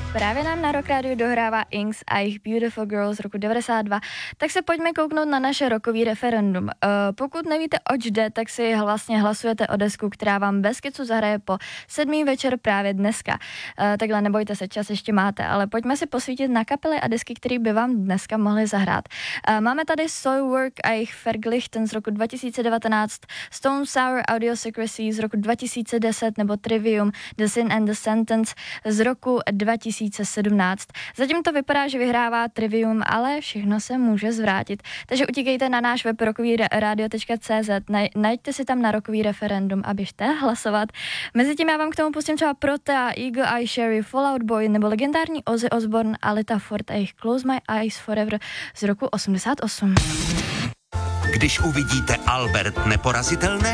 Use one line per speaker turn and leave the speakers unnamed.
Právě nám na Rock Radio dohrává Inks a jejich Beautiful Girl z roku 92, tak se pojďme kouknout na naše rockový referendum. Pokud nevíte, oč jde, tak si vlastně hlasujete o desku, která vám bez kecu zahraje po 7. večer právě dneska. Takhle nebojte se, čas ještě máte, ale pojďme si posvítit na kapely a desky, které by vám dneska mohly zahrát. Máme tady Soilwork a jejich Verglichten z roku 2019, Stone Sour Audio Secrecy z roku 2010 nebo Trivium, The Sin and the Sentence z roku 2017. Zatím to vypadá, že vyhrává Trivium, ale všechno se může zvrátit. Takže utíkejte na náš web rockovyradio.cz, najďte si tam na rockový referendum a běžte hlasovat. Mezitím já vám k tomu pustím třeba Protea, Eagle Eye Cherry, Fall Out Boy nebo legendární Ozzy Osbourne a Lita Ford a jejich Close My Eyes Forever z roku 88.
Když uvidíte Albert Neporazitelné,